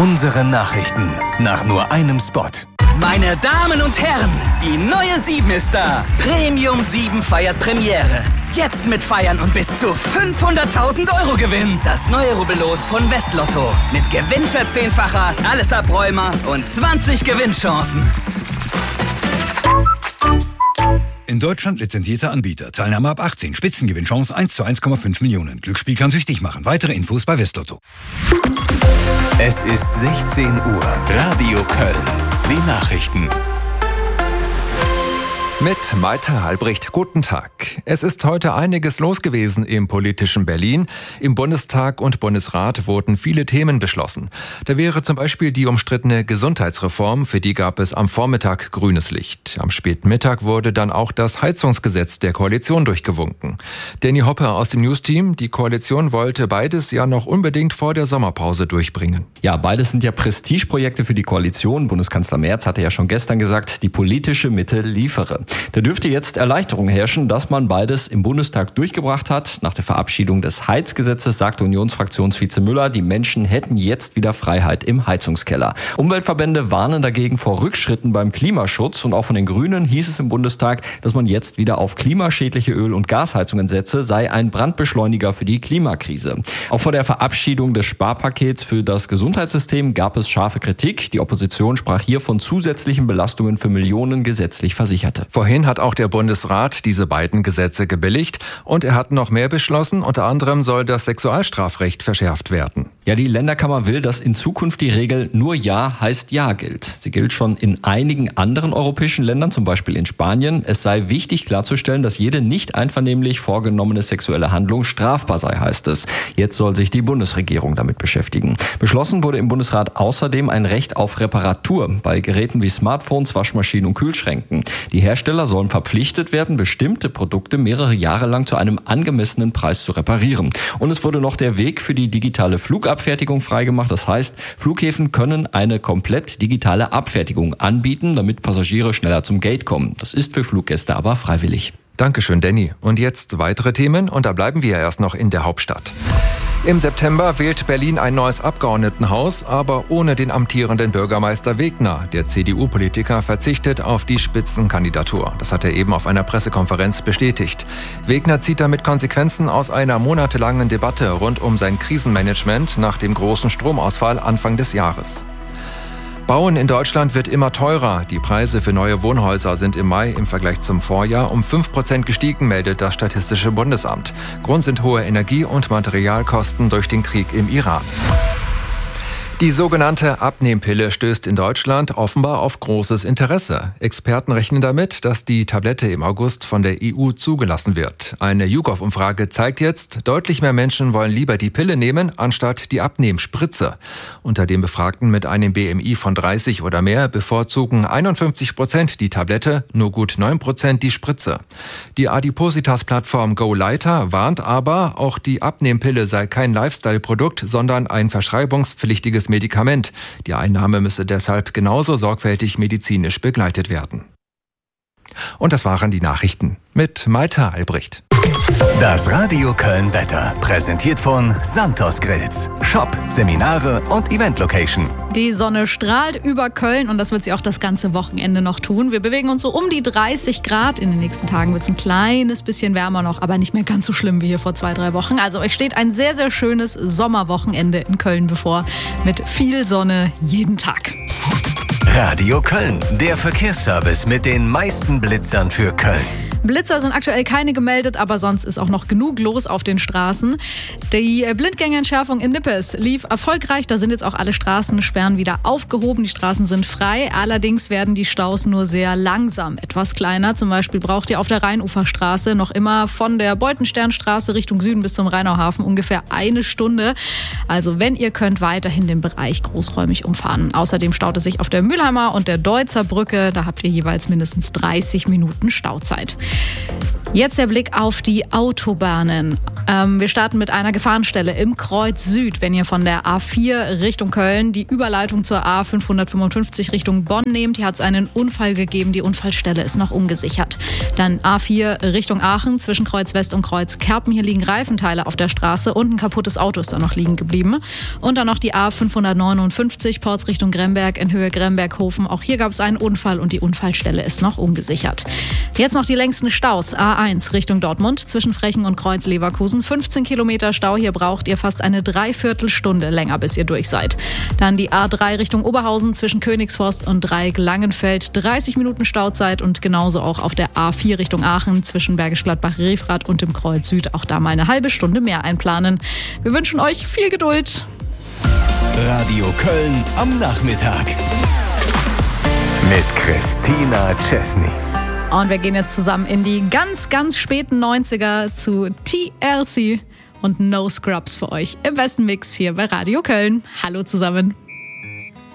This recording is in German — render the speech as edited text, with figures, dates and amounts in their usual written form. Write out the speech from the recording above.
Unsere Nachrichten nach nur einem Spot. Meine Damen und Herren, die neue 7 ist da. Premium 7 feiert Premiere. Jetzt mit Feiern und bis zu 500.000 € Gewinn. Das neue Rubbellos von Westlotto. Mit Gewinnverzehnfacher, alles Abräumer und 20 Gewinnchancen. In Deutschland lizenzierter Anbieter. Teilnahme ab 18. Spitzengewinnchance 1 zu 1,5 Millionen. Glücksspiel kann süchtig machen. Weitere Infos bei Westlotto. Es ist 16 Uhr. Radio Köln. Die Nachrichten. Mit Malte Albrecht, guten Tag. Es ist heute einiges los gewesen im politischen Berlin. Im Bundestag und Bundesrat wurden viele Themen beschlossen. Da wäre zum Beispiel die umstrittene Gesundheitsreform, für die gab es am Vormittag grünes Licht. Am späten Mittag wurde dann auch das Heizungsgesetz der Koalition durchgewunken. Danny Hoppe aus dem Newsteam, die Koalition wollte beides ja noch unbedingt vor der Sommerpause durchbringen. Ja, beides sind ja Prestigeprojekte für die Koalition. Bundeskanzler Merz hatte ja schon gestern gesagt, die politische Mitte liefere. Da dürfte jetzt Erleichterung herrschen, dass man beides im Bundestag durchgebracht hat. Nach der Verabschiedung des Heizgesetzes sagte Unionsfraktionsvize Müller, die Menschen hätten jetzt wieder Freiheit im Heizungskeller. Umweltverbände warnen dagegen vor Rückschritten beim Klimaschutz. Und auch von den Grünen hieß es im Bundestag, dass man jetzt wieder auf klimaschädliche Öl- und Gasheizungen setze, sei ein Brandbeschleuniger für die Klimakrise. Auch vor der Verabschiedung des Sparpakets für das Gesundheitssystem gab es scharfe Kritik. Die Opposition sprach hier von zusätzlichen Belastungen für Millionen gesetzlich Versicherte. Vorhin hat auch der Bundesrat diese beiden Gesetze gebilligt und er hat noch mehr beschlossen. Unter anderem soll das Sexualstrafrecht verschärft werden. Ja, die Länderkammer will, dass in Zukunft die Regel nur Ja heißt Ja gilt. Sie gilt schon in einigen anderen europäischen Ländern, zum Beispiel in Spanien. Es sei wichtig klarzustellen, dass jede nicht einvernehmlich vorgenommene sexuelle Handlung strafbar sei, heißt es. Jetzt soll sich die Bundesregierung damit beschäftigen. Beschlossen wurde im Bundesrat außerdem ein Recht auf Reparatur bei Geräten wie Smartphones, Waschmaschinen und Kühlschränken. Die Hersteller sollen verpflichtet werden, bestimmte Produkte mehrere Jahre lang zu einem angemessenen Preis zu reparieren. Und es wurde noch der Weg für die digitale Flugabfertigung freigemacht. Das heißt, Flughäfen können eine komplett digitale Abfertigung anbieten, damit Passagiere schneller zum Gate kommen. Das ist für Fluggäste aber freiwillig. Dankeschön, Danny. Und jetzt weitere Themen und da bleiben wir erst noch in der Hauptstadt. Im September wählt Berlin ein neues Abgeordnetenhaus, aber ohne den amtierenden Bürgermeister Wegner. Der CDU-Politiker verzichtet auf die Spitzenkandidatur. Das hat er eben auf einer Pressekonferenz bestätigt. Wegner zieht damit Konsequenzen aus einer monatelangen Debatte rund um sein Krisenmanagement nach dem großen Stromausfall Anfang des Jahres. Bauen in Deutschland wird immer teurer. Die Preise für neue Wohnhäuser sind im Mai im Vergleich zum Vorjahr um 5% gestiegen, meldet das Statistische Bundesamt. Grund sind hohe Energie- und Materialkosten durch den Krieg im Iran. Die sogenannte Abnehmpille stößt in Deutschland offenbar auf großes Interesse. Experten rechnen damit, dass die Tablette im August von der EU zugelassen wird. Eine YouGov-Umfrage zeigt jetzt, deutlich mehr Menschen wollen lieber die Pille nehmen, anstatt die Abnehmspritze. Unter den Befragten mit einem BMI von 30 oder mehr bevorzugen 51% die Tablette, nur gut 9% die Spritze. Die Adipositas-Plattform GoLighter warnt aber, auch die Abnehmpille sei kein Lifestyle-Produkt, sondern ein verschreibungspflichtiges Medikament. Die Einnahme müsse deshalb genauso sorgfältig medizinisch begleitet werden. Und das waren die Nachrichten mit Malte Albrecht. Das Radio Köln Wetter, präsentiert von Santos Grills. Shop, Seminare und Event-Location. Die Sonne strahlt über Köln und das wird sie auch das ganze Wochenende noch tun. Wir bewegen uns so um die 30 Grad. In den nächsten Tagen wird es ein kleines bisschen wärmer noch, aber nicht mehr ganz so schlimm wie hier vor 2-3 Wochen. Also euch steht ein sehr, sehr schönes Sommerwochenende in Köln bevor, mit viel Sonne jeden Tag. Radio Köln, der Verkehrsservice mit den meisten Blitzern für Köln. Blitzer sind aktuell keine gemeldet, aber sonst ist auch noch genug los auf den Straßen. Die Blindgängerentschärfung in Nippes lief erfolgreich. Da sind jetzt auch alle Straßensperren wieder aufgehoben. Die Straßen sind frei. Allerdings werden die Staus nur sehr langsam etwas kleiner. Zum Beispiel braucht ihr auf der Rheinuferstraße noch immer von der Beutensternstraße Richtung Süden bis zum Rheinauhafen ungefähr 1 Stunde. Also wenn ihr könnt, weiterhin den Bereich großräumig umfahren. Außerdem staut es sich auf der Mülheimer und der Deutzer Brücke. Da habt ihr jeweils mindestens 30 Minuten Stauzeit. Jetzt der Blick auf die Autobahnen. Wir starten mit einer Gefahrenstelle im Kreuz Süd. Wenn ihr von der A4 Richtung Köln die Überleitung zur A555 Richtung Bonn nehmt, hier hat es einen Unfall gegeben. Die Unfallstelle ist noch ungesichert. Dann A4 Richtung Aachen zwischen Kreuz West und Kreuz Kerpen. Hier liegen Reifenteile auf der Straße und ein kaputtes Auto ist da noch liegen geblieben. Und dann noch die A559 Porz Richtung Gremberg in Höhe Gremberghofen. Auch hier gab es einen Unfall und die Unfallstelle ist noch ungesichert. Jetzt noch die längsten Staus. A1 Richtung Dortmund zwischen Frechen und Kreuz Leverkusen. 15 Kilometer Stau. Hier braucht ihr fast eine Dreiviertelstunde länger, bis ihr durch seid. Dann die A3 Richtung Oberhausen zwischen Königsforst und Dreieck Langenfeld. 30 Minuten Stauzeit und genauso auch auf der A4 Richtung Aachen zwischen Bergisch Gladbach-Refrath und dem Kreuz Süd. Auch da mal eine halbe Stunde mehr einplanen. Wir wünschen euch viel Geduld. Radio Köln am Nachmittag. Mit Christina Chesney. Und wir gehen jetzt zusammen in die ganz, ganz späten 90er zu TLC und No Scrubs für euch im besten Mix hier bei Radio Köln. Hallo zusammen.